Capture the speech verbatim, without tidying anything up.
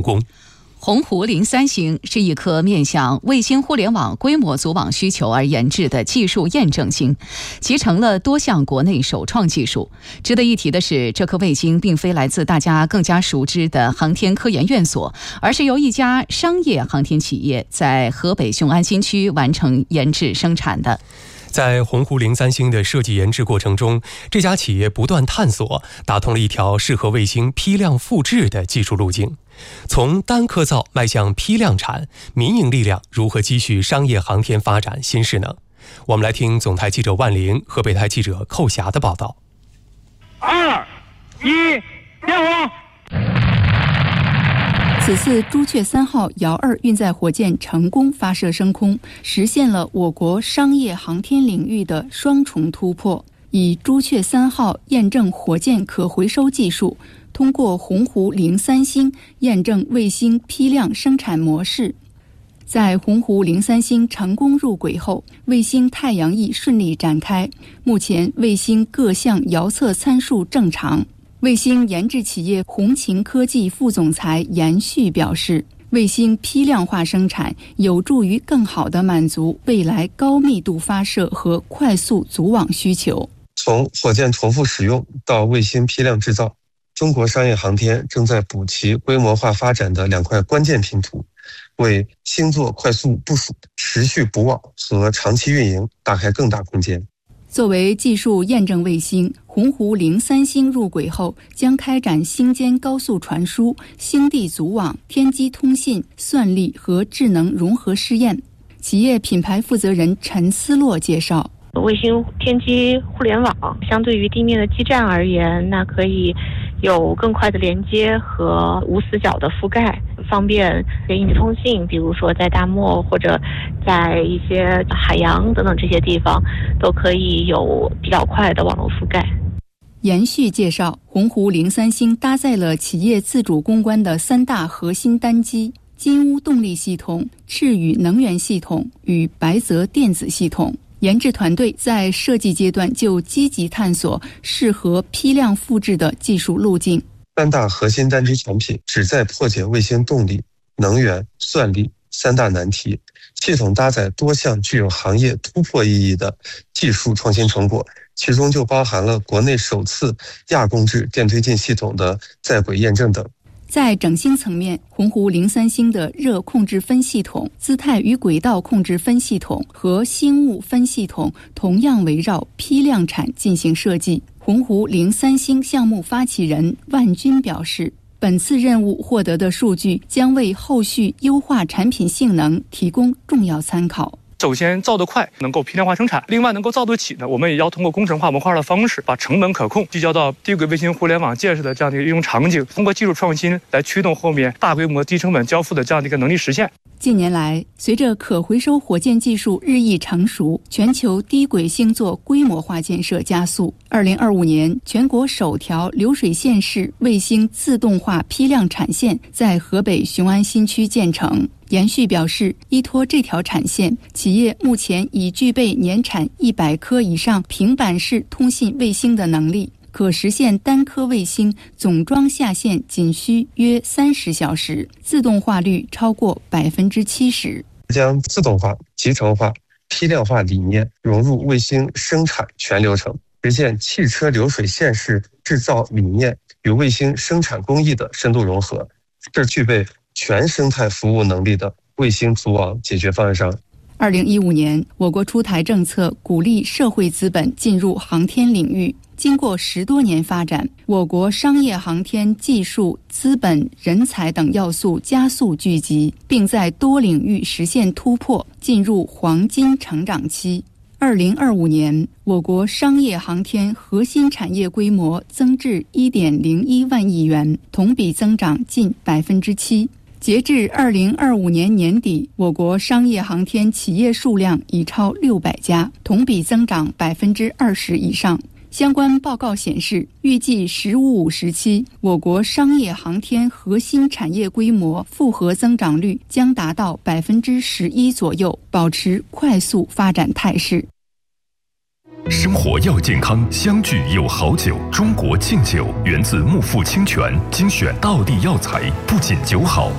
功。 鸿鹄零三星是一颗面向卫星互联网规模组网需求而研制的技术验证星，集成了多项国内首创技术。值得一提的是，这颗卫星并非来自大家更加熟知的航天科研院所，而是由一家商业航天企业在河北雄安新区完成研制生产的。 在鸿鹄零三星的设计研制过程中，这家企业不断探索，打通了一条适合卫星批量复制的技术路径。从单颗造迈向批量产，民营力量如何积蓄商业航天发展新势能？我们来听总台记者万玲、河北台记者寇霞的报道。 二一，点火！ 此次朱雀三号遥二运载火箭成功发射升空，实现了我国商业航天领域的双重突破。以朱雀三号验证火箭可回收技术，通过鸿鹄零三星验证卫星批量生产模式。在鸿鹄零三星成功入轨后，卫星太阳翼顺利展开，目前卫星各项遥测参数正常。卫星研制企业鸿勤科技副总裁严旭表示，卫星批量化生产有助于更好地满足未来高密度发射和快速组网需求。 从火箭重复使用到卫星批量制造，中国商业航天正在补齐规模化发展的两块关键拼图，为星座快速部署、持续补网和长期运营打开更大空间。 作为技术验证卫星，鸿鹄零三星入轨后将开展星间高速传输、星地组网、天基通信、算力和智能融合试验。企业品牌负责人陈思洛介绍， 卫星天基互联网相对于地面的基站而言，那可以有更快的连接和无死角的覆盖，方便应急通信，比如说在大漠或者在一些海洋等等这些地方，都可以有比较快的网络覆盖。 严旭介绍，鸿鹄零三星搭载了企业自主攻关的三大核心单机：金乌动力系统、赤羽能源系统与白泽电子系统。研制团队在设计阶段就积极探索适合批量复制的技术路径。 三大核心单机产品旨在破解卫星动力、能源、算力三大难题，系统搭载多项具有行业突破意义的技术创新成果，其中就包含了国内首次亚共制电推进系统的在轨验证等。 在整星层面，鸿鹄零三星的热控制分系统、姿态与轨道控制分系统和星物分系统同样围绕批量产进行设计。鸿鹄零三星项目发起人万军表示，本次任务获得的数据将为后续优化产品性能提供重要参考。 首先造得快，能够批量化生产；另外能够造得起呢，我们也要通过工程化、模块化的方式，把成本可控聚焦到低轨卫星互联网建设的这样的一个应用场景，通过技术创新来驱动后面大规模低成本交付的这样的一个能力实现。 近年来，随着可回收火箭技术日益成熟，全球低轨星座规模化建设加速。二零二五年，全国首条流水线式卫星自动化批量产线在河北雄安新区建成。严旭表示，依托这条产线，企业目前已具备年产一百颗以上平板式通信卫星的能力，可实现单颗卫星总装下线仅需约三十小时，自动化率超过百分之七十。 将自动化、集成化、批量化理念融入卫星生产全流程，实现汽车流水线式制造理念与卫星生产工艺的深度融合，是具备全生态服务能力的卫星组网解决方案商。 二零一五年，我国出台政策，鼓励社会资本进入航天领域。经过十多年发展，我国商业航天技术、资本、人才等要素加速聚集，并在多领域实现突破，进入黄金成长期。二零二五年，我国商业航天核心产业规模增至一点零一万亿元，同比增长近百分之七。截至二零二五年年底，我国商业航天企业数量已超六百家，同比增长百分之二十以上。相关报告显示，预计“十五五”时期，我国商业航天核心产业规模复合增长率将达到百分之十一左右，保持快速发展态势。 生活要健康，相聚有好酒。中国敬酒源自木富清泉精选道地药材，不仅酒好，